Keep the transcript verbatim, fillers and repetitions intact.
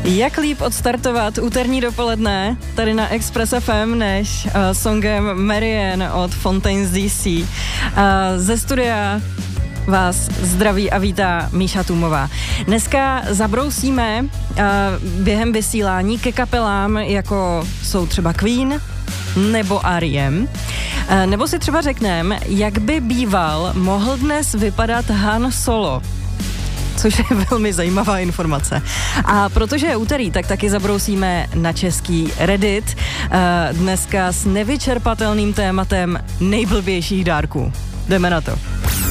Jak líp odstartovat úterní dopoledne tady na Express F M než uh, songem Marianne od Fontaines D C. Uh, ze studia vás zdraví a vítá Míša Tůmová. Dneska zabrousíme uh, během vysílání ke kapelám, jako jsou třeba Queen nebo R E M. Uh, nebo si třeba řekneme, jak by býval mohl dnes vypadat Han Solo. Což je velmi zajímavá informace. A protože je úterý, tak taky zabrousíme na český Reddit. Dneska s nevyčerpatelným tématem nejblbějších dárků. Jdeme na to.